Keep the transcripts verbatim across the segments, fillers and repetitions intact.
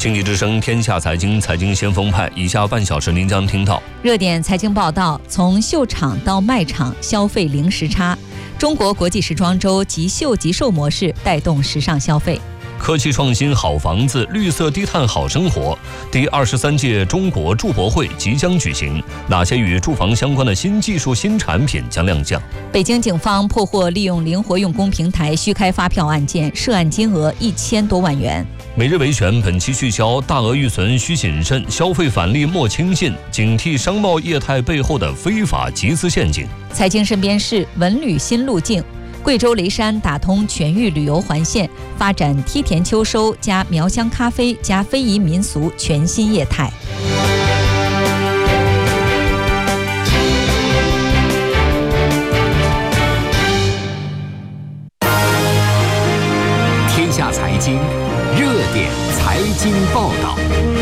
经济之声天下财经财经先锋派，以下半小时您将听到热点财经报道：从秀场到卖场，消费零时差。中国国际时装周即秀即售模式带动时尚消费。 科技创新好房子，绿色低碳好生活。第二十三届中国住博会即将举行，哪些与住房相关的新技术、新产品将亮相？ 北京警方破获利用灵活用工平台虚开发票案件，涉案金额一千多万元。 每日维权本期聚焦：大额预存需谨慎，消费返利莫轻信，警惕商贸业态背后的非法集资陷阱。 财经身边事，文旅新路径。贵州雷山打通全域旅游环线，发展梯田秋收加苗乡咖啡加非遗民俗全新业态。 天下财经热点财经报道。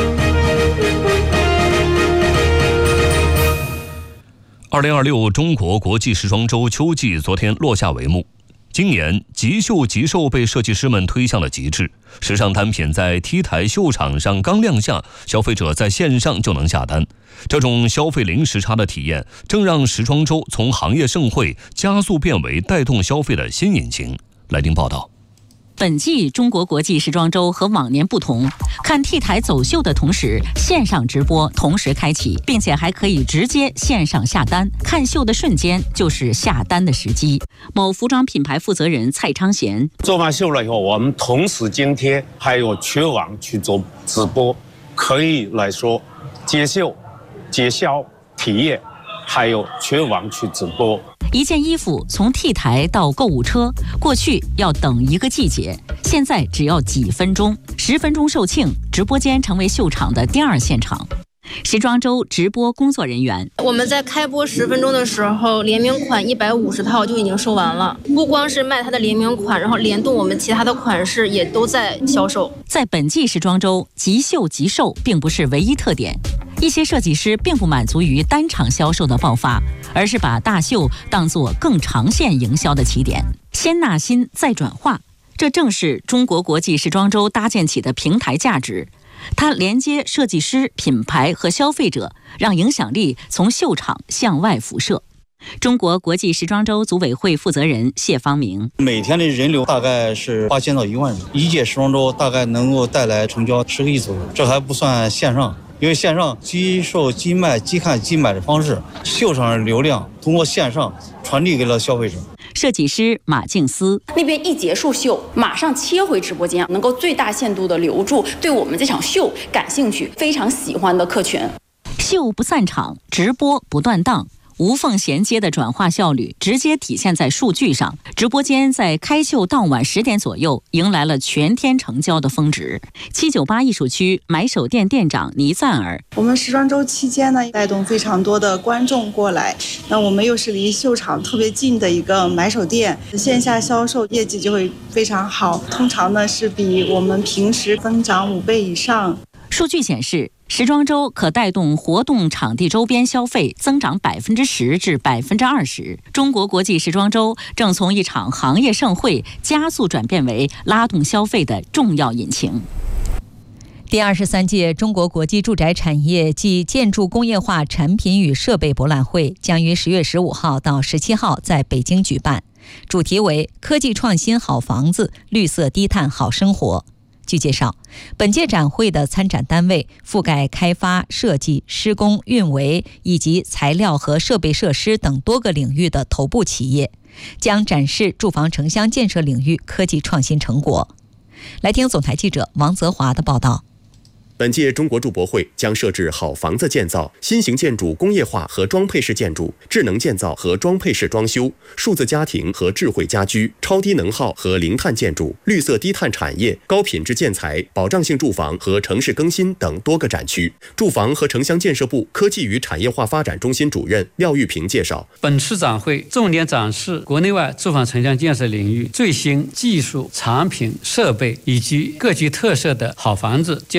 二零二六中国国际时装周秋季昨天落下帷幕。今年即秀即售被设计师们推向了极致，时尚单品在 T 台秀场上刚亮相，消费者在线上就能下单。这种消费零时差的体验，正让时装周从行业盛会加速变为带动消费的新引擎。来听报道。 本季中国国际时装周和往年不同，看 T 台走秀的同时，线上直播同时开启，并且还可以直接线上下单。看秀的瞬间就是下单的时机。某服装品牌负责人蔡昌贤： 做完秀了以后，我们同时津贴还有全网去做直播，可以来说接秀、接销、体验，还有全网去直播。 一件衣服从 T 台到购物车，过去要等一个季节，现在只要几分钟，十分钟售罄，直播间成为秀场的第二现场。时装周直播工作人员： 我们在开播十分钟的时候，联名款一百五十套就已经售完了。不光是卖它的联名款，然后联动我们其他的款式也都在销售。 在本季时装周，即秀即售并不是唯一特点。一些设计师并不满足于单场销售的爆发，而是把大秀当作更长线营销的起点，先纳新再转化。这正是中国国际时装周搭建起的平台价值。它连接设计师、品牌和消费者，让影响力从秀场向外辐射。中国国际时装周组委会负责人谢方明： 每天的人流大概是八千到一万人，一届时装周大概能够带来成交十个亿左右，这还不算线上。因为线上即售即卖即看即买的方式，秀场的流量通过线上传递给了消费者。 设计师马静思： 那边一结束秀，马上切回直播间，能够最大限度的留住对我们这场秀感兴趣、非常喜欢的客群。 秀不散场，直播不断档。无缝衔接的转化效率直接体现在数据上。直播间在开秀当晚十点左右迎来了全天成交的峰值。七九八艺术区买手店店长倪赞儿： 我们时装周期间呢，带动非常多的观众过来，那我们又是离秀场特别近的一个买手店，线下销售业绩就会非常好，通常呢是比我们平时增长五倍以上。 数据显示，时装周可带动活动场地周边消费增长百分之十至百分之二十。中国国际时装周正从一场行业盛会加速转变为拉动消费的重要引擎。 第二十三届中国国际住宅产业暨建筑工业化产品与设备博览会将于十月十五号到十七号在北京举办，主题为科技创新好房子，绿色低碳好生活。据介绍，本届展会的参展单位覆盖开发、设计、施工、运维以及材料和设备设施等多个领域的头部企业，将展示住房城乡建设领域科技创新成果。来听总台记者王泽华的报道。 本届中国住博会将设置好房子建造、新型建筑工业化和装配式建筑、智能建造和装配式装修、数字家庭和智慧家居、超低能耗和零碳建筑、绿色低碳产业、高品质建材、保障性住房和城市更新等多个展区。住房和城乡建设部科技与产业化发展中心主任廖玉平介绍， 本次展会重点展示国内外住房城乡建设领域最新技术、产品、设备以及各具特色的好房子建设范例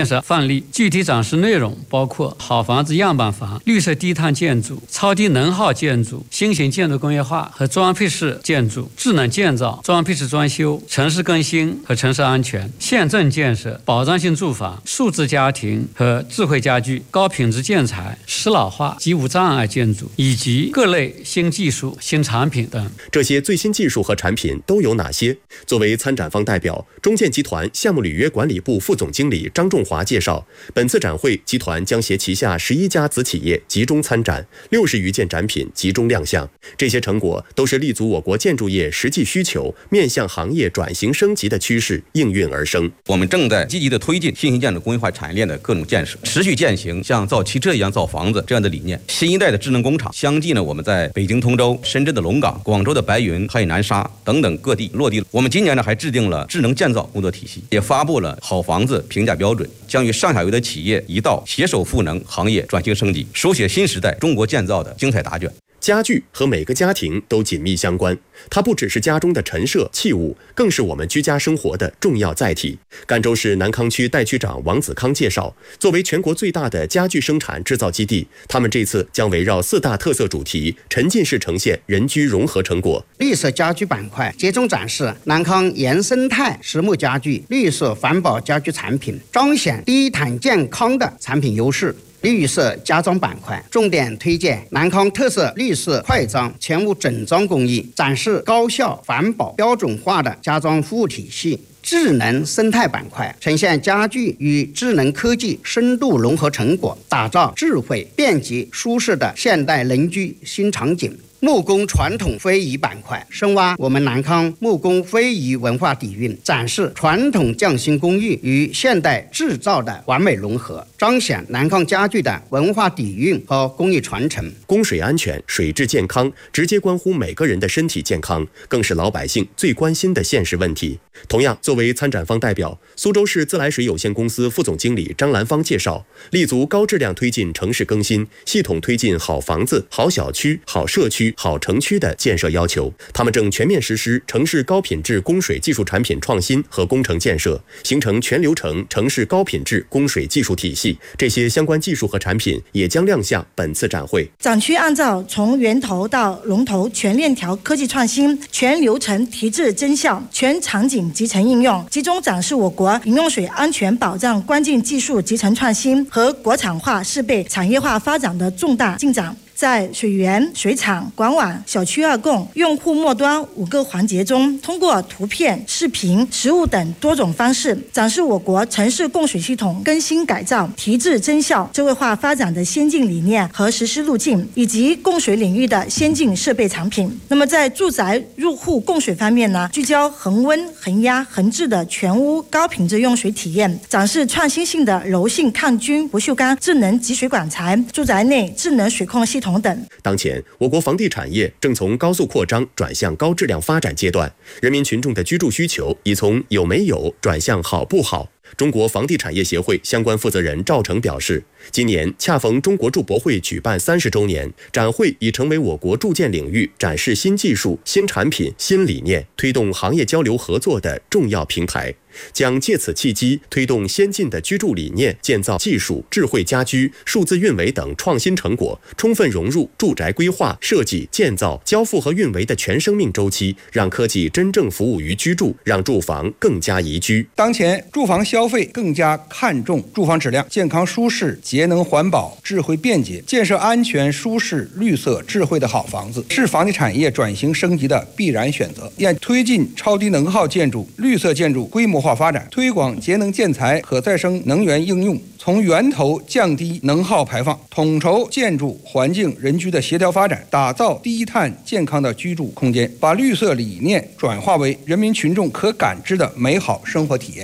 例。具体展示内容包括好房子样板房、绿色低碳建筑、超低能耗建筑、新型建筑工业化和装配式建筑、智能建造、装配式装修、城市更新和城市安全、县镇建设、保障性住房、数字家庭和智慧家居、高品质建材、适老化及无障碍建筑，以及各类新技术、新产品等。 这些最新技术和产品都有哪些？作为参展方代表，中建集团项目履约管理部副总经理张仲华介绍，本次展会集团将携旗下十一家子企业集中参展，六十余件展品集中亮相。这些成果都是立足我国建筑业实际需求，面向行业转型升级的趋势应运而生。 我们正在积极的推进新型建筑工业化产业链的各种建设，持续践行像造汽车一样造房子这样的理念。新一代的智能工厂相继呢，我们在北京通州、深圳的龙岗、广州的白云、汉语南沙等等各地落地。我们今年呢还制定了智能建造工作体系，也发布了好房子评价标准，将与上下游的企业一道携手赋能行业转型升级，书写新时代中国建造的精彩答卷。 家具和每个家庭都紧密相关，它不只是家中的陈设器物，更是我们居家生活的重要载体。赣州市南康区代区长王子康介绍，作为全国最大的家具生产制造基地，他们这次将围绕四大特色主题，沉浸式呈现人居融合成果。 绿色家居板块集中展示南康原生态实木家具、绿色环保家居产品，彰显低碳健康的产品优势。绿色家装板块重点推荐南康特色绿色快装全屋整装工艺，展示高效环保标准化的家装服务体系。智能生态板块呈现家具与智能科技深度融合成果，打造智慧、便捷、舒适的现代人居新场景。木工传统非遗板块深挖我们南康木工非遗文化底蕴，展示传统匠心工艺与现代制造的完美融合，彰显南康家具的文化底蕴和工艺传承。 供水安全、水质健康直接关乎每个人的身体健康，更是老百姓最关心的现实问题。同样，作为参展方代表，苏州市自来水有限公司副总经理张兰芳介绍，立足高质量推进城市更新，系统推进好房子、好小区、好社区、好城区的建设要求。他们正全面实施城市高品质供水技术产品创新和工程建设，形成全流程城市高品质供水技术体系。这些相关技术和产品也将亮相本次展会。 展区按照从源头到龙头全链条科技创新、全流程提质增效、全场景集成应用，集中展示我国饮用水安全保障关键技术集成创新和国产化适备产业化发展的重大进展。在水源、水厂、管网、小区二供、用户末端五个环节中，通过图片、视频、实物等多种方式，展示我国城市供水系统更新改造、提质增效、智慧化发展的先进理念和实施路径，以及供水领域的先进设备产品。那么，在住宅入户供水方面呢，聚焦恒温、恒压、恒质的全屋高品质用水体验，展示创新性的柔性抗菌不锈钢智能集水管材、住宅内智能水控系统等。 当前，我国房地产业正从高速扩张转向高质量发展阶段，人民群众的居住需求已从有没有转向好不好。中国房地产业协会相关负责人赵成表示，今年恰逢中国筑博会举办三十周年，展会已成为我国住建领域展示新技术、新产品、新理念，推动行业交流合作的重要平台，将借此契机推动先进的居住理念、建造技术、智慧家居、数字运维等创新成果，充分融入住宅规划、设计、建造、交付和运维的全生命周期，让科技真正服务于居住，让住房更加宜居。 当前住房消费更加看重住房质量、健康舒适、节能环保、智慧便捷，建设安全、舒适、绿色、智慧的好房子，是房地产业转型升级的必然选择。要推进超低能耗建筑、绿色建筑规模化发展，推广节能建材、可再生能源应用，从源头降低能耗排放，统筹建筑环境人居的协调发展，打造低碳健康的居住空间，把绿色理念转化为人民群众可感知的美好生活体验。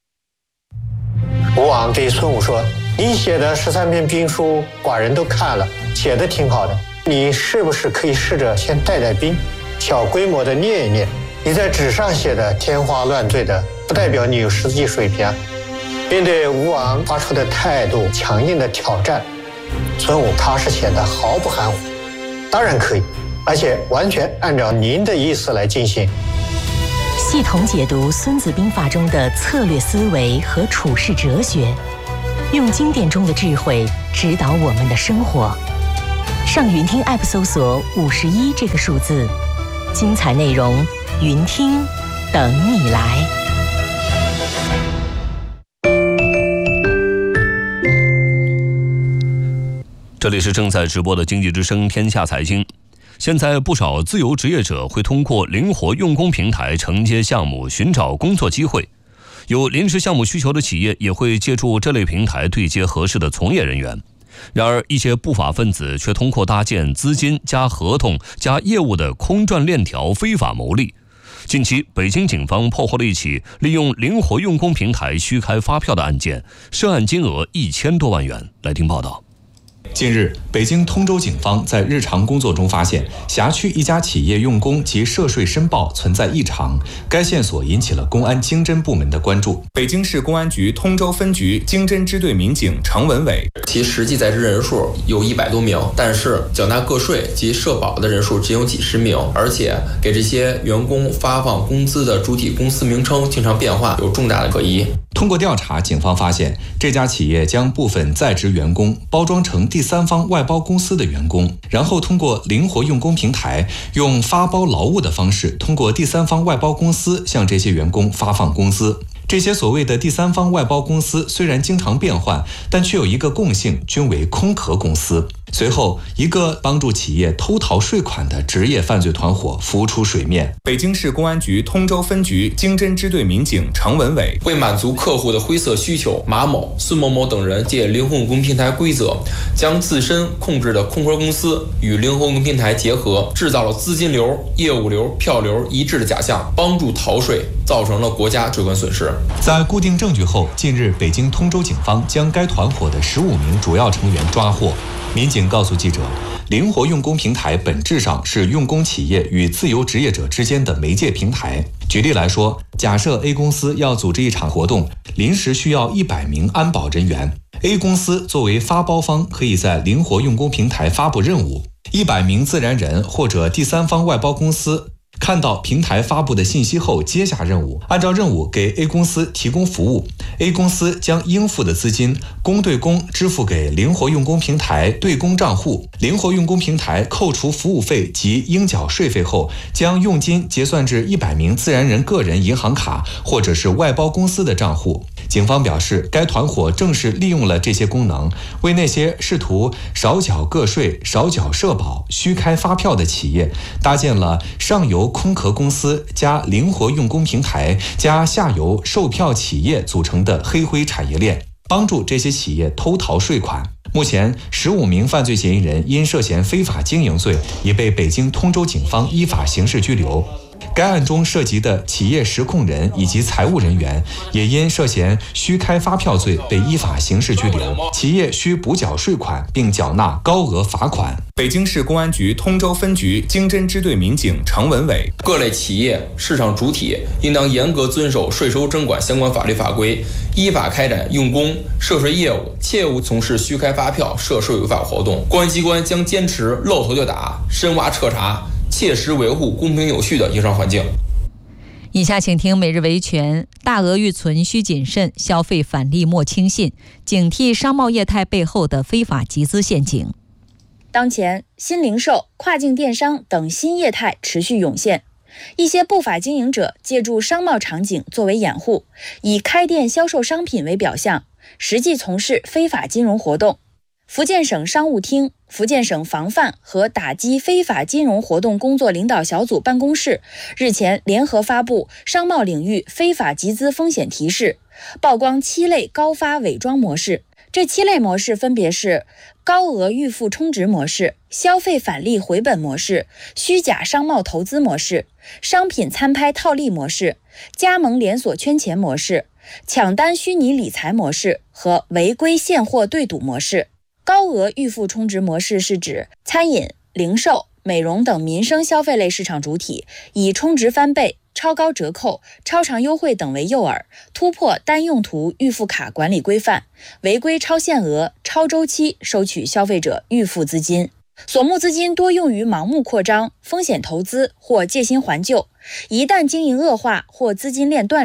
吴王对孙武说：“你写的十三篇兵书，寡人都看了，写的挺好的。你是不是可以试着先带带兵，小规模的练一练？你在纸上写的天花乱坠的，不代表你有实际水平啊。”面对吴王发出的态度强硬的挑战，孙武踏实显得毫不含糊。当然可以，而且完全按照您的意思来进行。 系统解读《孙子兵法》中的策略思维和处世哲学， 用经典中的智慧指导我们的生活。上云听 App 搜索五十一这个数字，精彩内容云听等你来。 这里是正在直播的经济之声天下财经。现在不少自由职业者会通过灵活用工平台承接项目，寻找工作机会。有临时项目需求的企业也会借助这类平台对接合适的从业人员。然而，一些不法分子却通过搭建资金加合同加业务的空转链条非法牟利。近期，北京警方破获了一起利用灵活用工平台虚开发票的案件，涉案金额一千多万元。来听报道。 近日，北京通州警方在日常工作中发现，辖区一家企业用工及涉税申报存在异常，该线索引起了公安经侦部门的关注。北京市公安局通州分局经侦支队民警程文伟， 其实际在职人数有一百多名，但是缴纳个税及社保的人数只有几十名，而且给这些员工发放工资的主体公司名称经常变化，有重大的可疑。 通过调查，警方发现这家企业将部分在职员工包装成第三方外包公司的员工，然后通过灵活用工平台，用发包劳务的方式，通过第三方外包公司向这些员工发放工资。这些所谓的第三方外包公司虽然经常变换，但却有一个共性，均为空壳公司。随后，一个帮助企业偷逃税款的职业犯罪团伙浮出水面。北京市公安局通州分局经侦支队民警程文伟， 为满足客户的灰色需求，马某、孙某某等人借灵活用工平台规则，将自身控制的空壳公司与灵活用工平台结合，制造了资金流、业务流、票流一致的假象，帮助逃税，造成了国家税款损失。 在固定证据后，近日北京通州警方将该团伙的十五名主要成员抓获。民警告诉记者，灵活用工平台本质上是用工企业与自由职业者之间的媒介平台。举例来说，假设 A 公司要组织一场活动，临时需要一百名安保人员， A 公司作为发包方，可以在灵活用工平台发布任务，一百名自然人或者第三方外包公司看到平台发布的信息后接下任务，按照任务给 A 公司提供服务， A 公司将应付的资金公对公支付给灵活用工平台对公账户，灵活用工平台扣除服务费及应缴税费后，将佣金结算至一百名自然人个人银行卡或者是外包公司的账户。警方表示，该团伙正是利用了这些功能，为那些试图少缴个税、少缴社保、虚开发票的企业搭建了上游空壳公司加灵活用工平台加下游售票企业组成的黑灰产业链，帮助这些企业偷逃税款。目前，十五名犯罪嫌疑人因涉嫌非法经营罪，已被北京通州警方依法刑事拘留。该案中涉及的企业实控人以及财务人员也因涉嫌虚开发票罪被依法刑事拘留，企业需补缴税款并缴纳高额罚款。北京市公安局通州分局经侦支队民警程文伟， 各类企业、市场主体应当严格遵守税收征管相关法律法规，依法开展用工、涉税业务，切勿从事虚开发票、涉税违法活动。公安机关将坚持露头就打、深挖彻查，切实维护公平有序的营商环境。 以下请听每日维权：大额预存需谨慎，消费返利莫轻信，警惕商贸业态背后的非法集资陷阱。 当前，新零售、跨境电商等新业态持续涌现，一些不法经营者借助商贸场景作为掩护，以开店销售商品为表象，实际从事非法金融活动。福建省商务厅、福建省防范和打击非法金融活动工作领导小组办公室日前联合发布商贸领域非法集资风险提示，曝光七类高发伪装模式。这七类模式分别是高额预付充值模式、消费返利回本模式、虚假商贸投资模式、商品参拍套利模式、加盟连锁圈钱模式、抢单虚拟理财模式和违规现货对赌模式。高额预付充值模式是指餐饮、零售、美容等民生消费类市场主体以充值翻倍、超高折扣、超长优惠等为诱饵，突破单用途预付卡管理规范，违规超限额、超周期收取消费者预付资金。所募资金多用于盲目扩张、风险投资或借新还旧，一旦经营恶化或资金链断裂，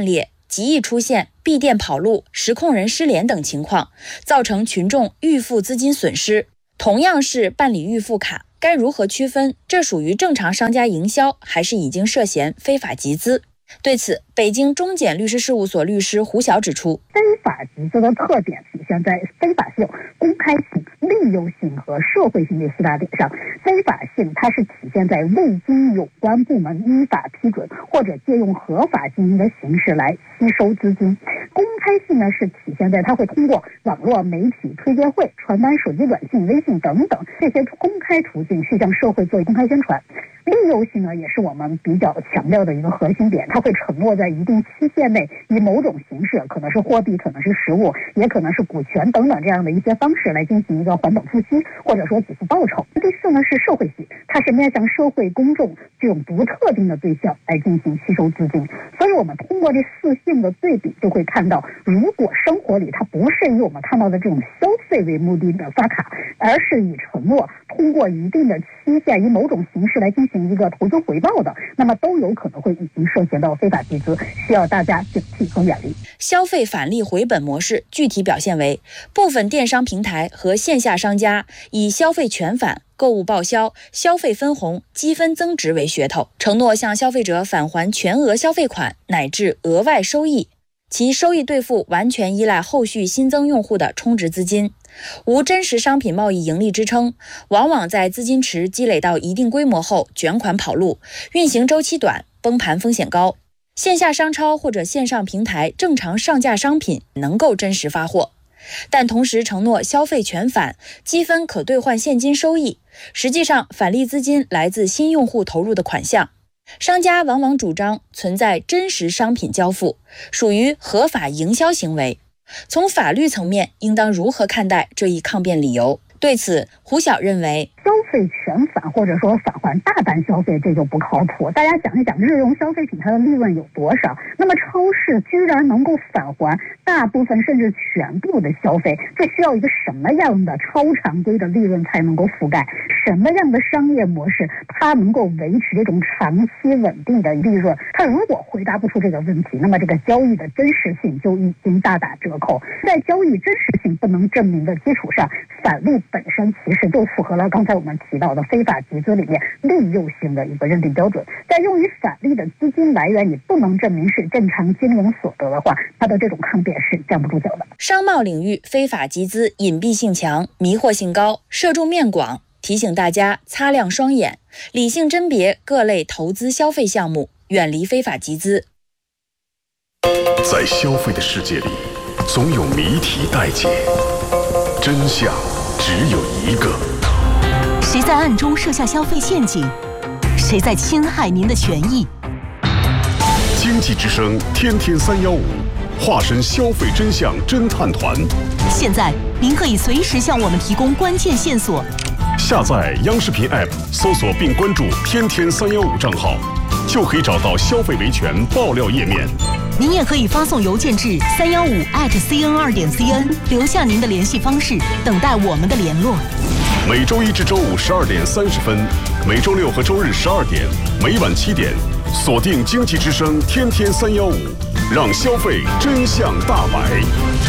极易出现闭店跑路、实控人失联等情况，造成群众预付资金损失。同样是办理预付卡，该如何区分？这属于正常商家营销，还是已经涉嫌非法集资？对此，北京中检律师事务所律师胡晓指出， 非法集资的特点体现在非法性、公开性、利诱性和社会性这四大点上。非法性它是体现在未经有关部门依法批准或者借用合法经营的形式来吸收资金。公开性呢是体现在它会通过网络媒体推介会、传单、手机短信、微信等等这些公开途径去向社会做公开宣传。利诱性呢也是我们比较强调的一个核心点，它会承诺在一定期限内以某种形式，可能是货币，可能是实物，也可能是股权等等这样的一些方式来进行一个还本付息，或者说给付报酬。第四呢是社会性，它是面向社会公众这种不特定的对象来进行吸收资金。所以我们通过这四性的对比，就会看到，如果生活里它不是以我们看到的这种消费为目的的发卡，而是以承诺通过一定的期限以某种形式来进行一个投资回报的，那么都有可能会已经涉嫌到非法集资，需要大家警惕和远离。 消费返利回本模式具体表现为，部分电商平台和线下商家以消费全返、购物报销、消费分红、积分增值为噱头，承诺向消费者返还全额消费款乃至额外收益，其收益兑付完全依赖后续新增用户的充值资金，无真实商品贸易盈利支撑，往往在资金池积累到一定规模后卷款跑路，运行周期短，崩盘风险高。线下商超或者线上平台正常上架商品能够真实发货，但同时承诺消费全返、积分可兑换现金收益，实际上返利资金来自新用户投入的款项。商家往往主张存在真实商品交付，属于合法营销行为。从法律层面，应当如何看待这一抗辩理由？对此，胡晓认为， 消费全返或者说返还大单消费，这就不靠谱。大家想一想，日用消费品它的利润有多少？那么超市居然能够返还大部分甚至全部的消费，这需要一个什么样的超常规的利润才能够覆盖？什么样的商业模式它能够维持这种长期稳定的利润？它如果回答不出这个问题，那么这个交易的真实性就已经大打折扣。在交易真实性不能证明的基础上，返利本身其实就符合了刚才我们提到的非法集资里面利诱性的一个认定标准。在用于返利的资金来源你不能证明是正常经营所得的话，它的这种抗辩是站不住脚的。 商贸领域非法集资隐蔽性强，迷惑性高，涉众面广，提醒大家擦亮双眼，理性甄别各类投资消费项目，远离非法集资。 在消费的世界里，总有谜题待解，真相只有一个。 谁在暗中设下消费陷阱？谁在侵害您的权益？ 经济之声天天三幺五，化身消费真相侦探团。 现在您可以随时向我们提供关键线索。 下载央视频 App， 搜索并关注天天三幺五账号，就可以找到消费维权爆料页面。 您也可以发送邮件至三幺五 at cn 二点 cn， 留下您的联系方式，等待我们的联络。 每周一至周五十二点三十分，每周六和周日十二点，每晚七点，锁定经济之声天天三幺五，让消费真相大白。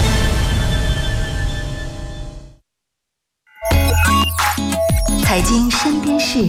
财经身边事。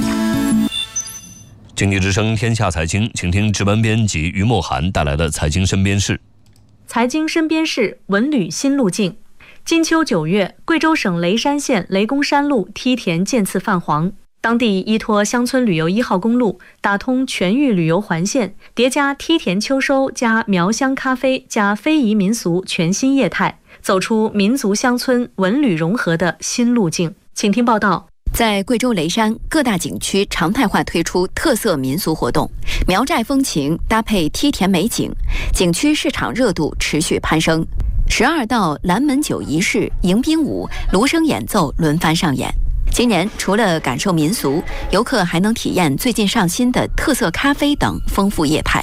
经济之声天下财经，请听值班编辑于墨涵带来的财经身边事。 财经身边事，文旅新路径。金秋九月，贵州省雷山县雷公山路梯田渐次泛黄，当地依托乡村旅游一号公路，打通全域旅游环线，叠加梯田秋收加苗乡咖啡加非遗民俗全新业态，走出民族乡村文旅融合的新路径。请听报道。 在贵州雷山，各大景区常态化推出特色民俗活动，苗寨风情搭配梯田美景，景区市场热度持续攀升。十二道蓝门酒仪式、迎宾舞、芦笙演奏轮番上演。今年除了感受民俗，游客还能体验最近上新的特色咖啡等丰富业态。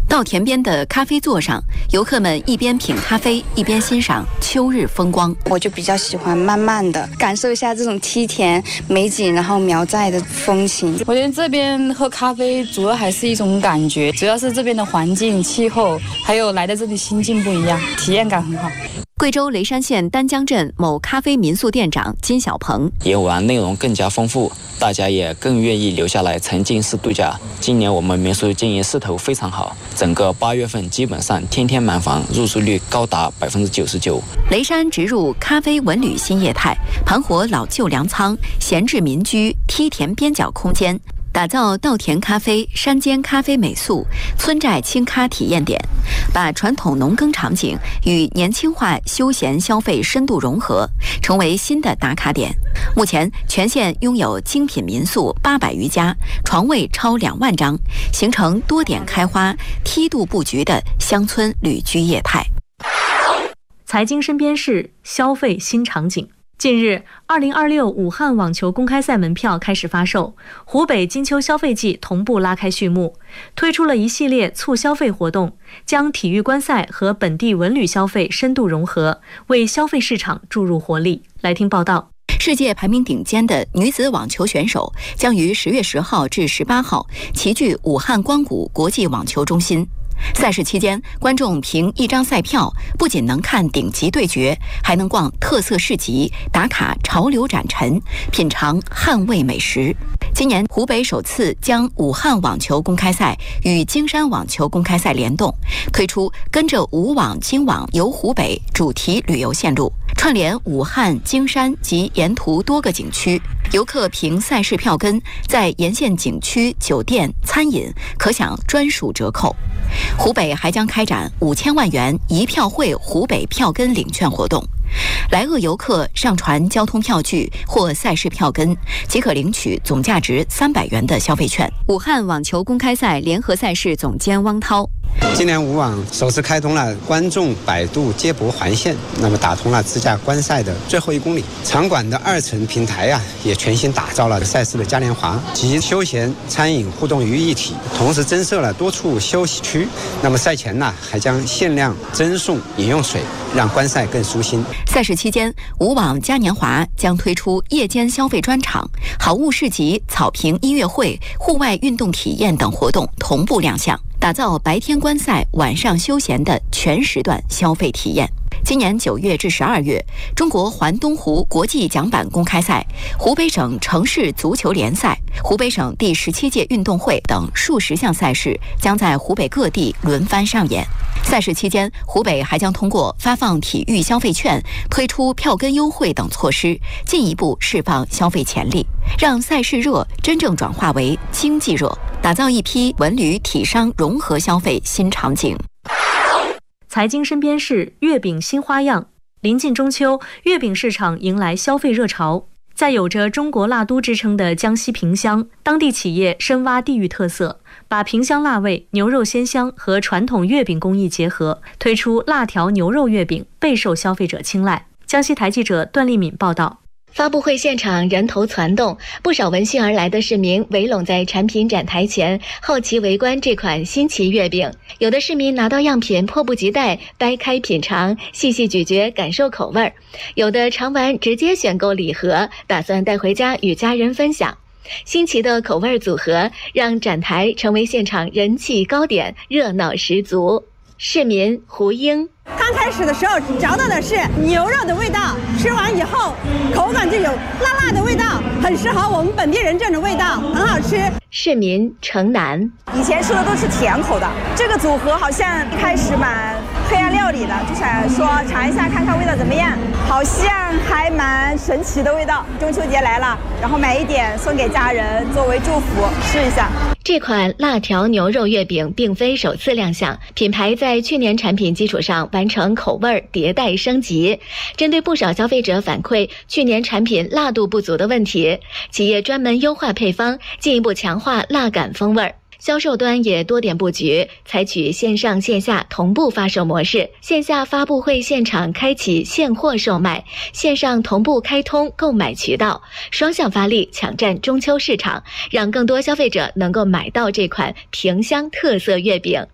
稻田边的咖啡座上，游客们一边品咖啡，一边欣赏秋日风光。 我就比较喜欢慢慢的感受一下这种梯田美景，然后苗寨的风情。 我觉得这边喝咖啡主要还是一种感觉，主要是这边的环境、气候，还有来到这里心境不一样，体验感很好。 贵州雷山县丹江镇某咖啡民宿店长金小鹏， 夜晚内容更加丰富，大家也更愿意留下来沉浸式度假。今年我们民宿经营势头非常好，整个八月份基本上天天满房，入住率高达百分之九十九。 雷山植入咖啡文旅新业态，盘活老旧粮仓、闲置民居、梯田边角空间，打造稻田咖啡、山间咖啡美宿、村寨轻咖体验点，把传统农耕场景与年轻化休闲消费深度融合，成为新的打卡点。目前，全县拥有精品民宿八百余家，床位超两万张，形成多点开花、梯度布局的乡村旅居业态。 财经身边事，消费新场景。近日，二零二六武汉网球公开赛门票开始发售，湖北金秋消费季同步拉开序幕，推出了一系列促消费活动，将体育观赛和本地文旅消费深度融合，为消费市场注入活力。来听报道。 世界排名顶尖的女子网球选手将于十月十号至十八号齐聚武汉光谷国际网球中心。赛事期间，观众凭一张赛票，不仅能看顶级对决，还能逛特色市集、打卡潮流展陈、品尝汉味美食。今年，湖北首次将武汉网球公开赛与京山网球公开赛联动，推出跟着武网、京网游湖北主题旅游线路，串联武汉、京山及沿途多个景区。游客凭赛事票根，在沿线景区、酒店、餐饮可享专属折扣。湖北还将开展五千万元一票汇湖北票根领券活动，来鄂游客上传交通票据或赛事票根，即可领取总价值三百元的消费券。武汉网球公开赛联合赛事总监汪涛。 今年武网首次开通了观众百度接驳环线，那么打通了自驾观赛的最后一公里。场馆的二层平台呀、啊，也全新打造了赛事的嘉年华及休闲餐饮互动于一体，同时增设了多处休息区。那么赛前呢，还将限量赠送饮用水，让观赛更舒心。 赛事期间，武网嘉年华将推出夜间消费专场、好物市集、草坪音乐会、户外运动体验等活动同步亮相，打造白天观赛、晚上休闲的全时段消费体验。今年九月至十二月，中国环东湖国际桨板公开赛、湖北省城市足球联赛、湖北省第十七届运动会等数十项赛事将在湖北各地轮番上演。赛事期间，湖北还将通过发放体育消费券、推出票根优惠等措施，进一步释放消费潜力，让赛事热真正转化为经济热，打造一批文旅体商融合消费新场景。 财经身边事，月饼新花样。临近中秋，月饼市场迎来消费热潮。在有着中国腊都之称的江西萍乡，当地企业深挖地域特色，把萍乡辣味、牛肉鲜香和传统月饼工艺结合，推出辣条牛肉月饼，备受消费者青睐。江西台记者段丽敏报道。 发布会现场人头攒动，不少闻讯而来的市民围拢在产品展台前，好奇围观这款新奇月饼。有的市民拿到样品，迫不及待掰开品尝，细细咀嚼，感受口味儿；有的尝完直接选购礼盒，打算带回家与家人分享。新奇的口味组合让展台成为现场人气高点，热闹十足。市民胡英。 刚开始的时候找到的是牛肉的味道，吃完以后口感就有辣辣的味道，很适合我们本地人这种味道，很好吃。 市民城南， 以前吃的都是甜口的，这个组合好像一开始蛮黑暗料理的，就想说尝一下看看味道怎么样，好像还蛮神奇的味道。中秋节来了，然后买一点送给家人作为祝福，试一下。 这款辣条牛肉月饼并非首次亮相，品牌在去年产品基础上完成口味迭代升级。针对不少消费者反馈去年产品辣度不足的问题，企业专门优化配方，进一步强化辣感风味。销售端也多点布局，采取线上线下同步发售模式，线下发布会现场开启现货售卖，线上同步开通购买渠道，双向发力抢占中秋市场，让更多消费者能够买到这款萍乡特色月饼。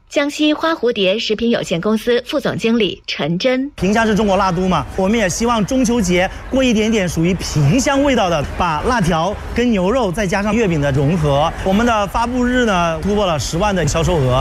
江西花蝴蝶食品有限公司副总经理陈真。 萍乡是中国辣都嘛，我们也希望中秋节过一点点属于萍乡味道的，把辣条跟牛肉再加上月饼的融合。我们的发布日呢，突破了十万的销售额。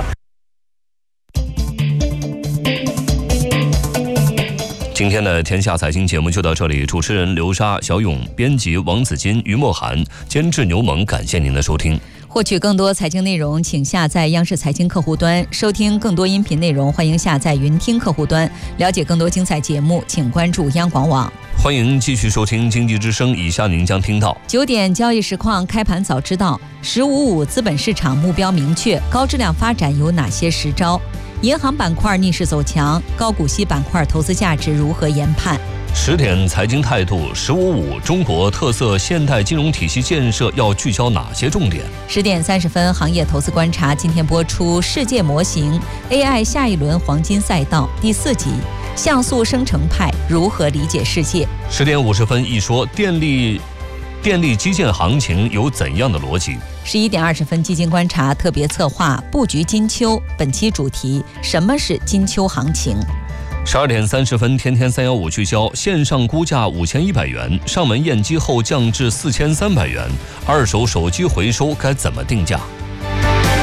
今天的天下财经节目就到这里，主持人刘莎、小勇，编辑王子金、于墨涵，监制牛萌，感谢您的收听。 获取更多财经内容，请下载央视财经客户端，收听更多音频内容，欢迎下载云听客户端。了解更多精彩节目，请关注央广网。 欢迎继续收听经济之声，以下您将听到： 九点交易实况，开盘早知道；十五五资本市场目标明确，高质量发展有哪些实招？银行板块逆势走强，高股息板块投资价值如何研判？ 十点财经态度，十五五中国特色现代金融体系建设要聚焦哪些重点？ 十点三十分，行业投资观察今天播出世界模型 A I 下一轮黄金赛道第四集，像素生成派如何理解世界？ 十点五十分，一说电力电力基建行情有怎样的逻辑？ 十一点二十分，基金观察特别策划布局金秋，本期主题：什么是金秋行情？ 十二点三十分，天天三幺五聚焦线上估价五千一百元，上门验机后降至四千三百元，二手手机回收该怎么定价？